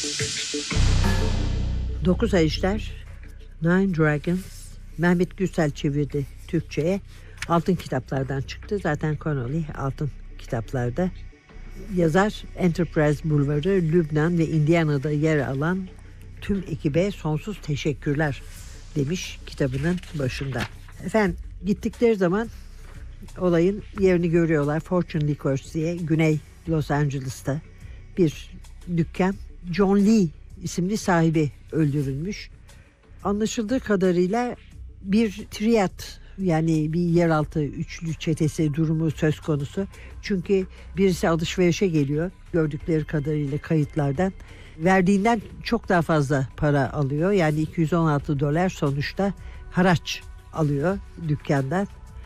Dokuz Ejder, Nine Dragons, Mehmet Gürsel çevirdi Türkçe'ye. Altın kitaplardan çıktı. Zaten Connolly altın kitaplarda. Yazar Enterprise Bulvarı, Lübnan ve Indiana'da yer alan tüm ekibe sonsuz teşekkürler demiş kitabının başında. Efendim gittikleri zaman olayın yerini görüyorlar. Fortune Liquors diye Güney Los Angeles'ta bir dükkan. John Lee isimli sahibi öldürülmüş. Anlaşıldığı kadarıyla bir triyat, yani bir yeraltı üçlü çetesi durumu söz konusu. Çünkü birisi alışverişe geliyor gördükleri kadarıyla kayıtlardan. Verdiğinden çok daha fazla para alıyor. Yani $216 sonuçta haraç alıyor dükkandan.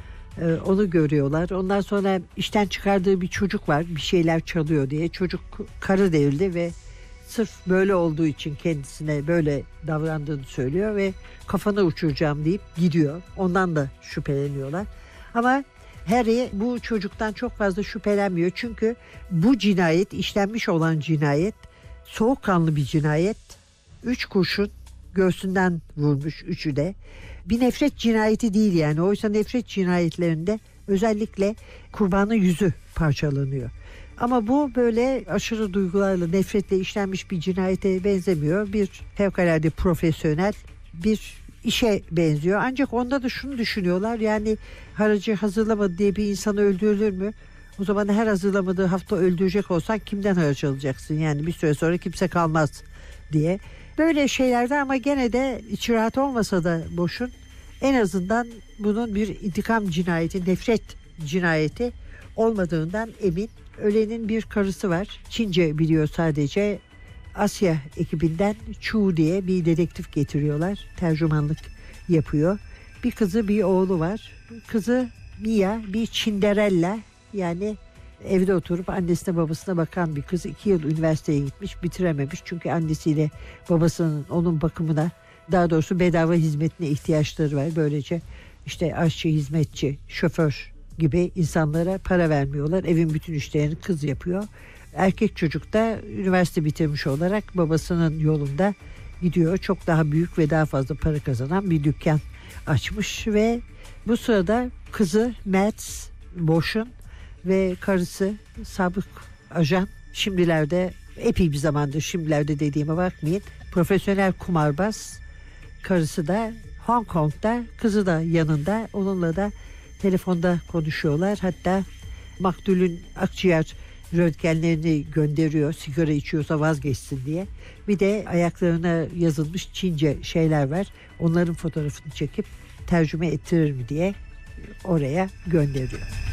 Onu görüyorlar. Ondan sonra işten çıkardığı bir çocuk var, bir şeyler çalıyor diye. Çocuk karı devrildi ve sırf böyle olduğu için kendisine böyle davrandığını söylüyor ve kafanı uçuracağım deyip gidiyor. Ondan da şüpheleniyorlar. Ama Harry bu çocuktan çok fazla şüphelenmiyor. Çünkü bu cinayet, işlenmiş olan cinayet soğukkanlı bir cinayet. 3 kurşun göğsünden vurmuş, üçü de. Bir nefret cinayeti değil yani. Oysa nefret cinayetlerinde özellikle kurbanın yüzü parçalanıyor. Ama bu böyle aşırı duygularla, nefretle işlenmiş bir cinayete benzemiyor. Bir fevkalade profesyonel bir işe benziyor. Ancak onda da şunu düşünüyorlar, yani haracı hazırlamadı diye bir insanı öldürülür mü? O zaman her hazırlamadığı hafta öldürecek olsan kimden haraç alacaksın? Yani bir süre sonra kimse kalmaz diye. Böyle şeylerde ama gene de içi rahat olmasa da boşun, en azından bunun bir intikam cinayeti, nefret cinayeti olmadığından emin. Ölenin bir karısı var. Çince biliyor sadece. Asya ekibinden Chu diye bir dedektif getiriyorlar. Tercümanlık yapıyor. Bir kızı, bir oğlu var. Kızı Mia bir Cinderella, yani evde oturup annesine babasına bakan bir kız. 2 yıl üniversiteye gitmiş, bitirememiş. Çünkü annesiyle babasının onun bakımına, daha doğrusu bedava hizmetine ihtiyaçları var. Böylece işte aşçı, hizmetçi, şoför gibi insanlara para vermiyorlar. Evin bütün işlerini kız yapıyor. Erkek çocuk da üniversite bitirmiş olarak babasının yolunda gidiyor. Çok daha büyük ve daha fazla para kazanan bir dükkan açmış ve bu sırada kızı Mads boşun ve karısı sabık ajan, şimdilerde epey bir zamandır, şimdilerde dediğime bakmayın, profesyonel kumarbaz. Karısı da Hong Kong'da, kızı da yanında. Onunla da telefonda konuşuyorlar. Hatta maktulün akciğer röntgenlerini gönderiyor, sigara içiyorsa vazgeçsin diye. Bir de ayaklarına yazılmış Çince şeyler var. Onların fotoğrafını çekip tercüme ettirir mi diye oraya gönderiyor.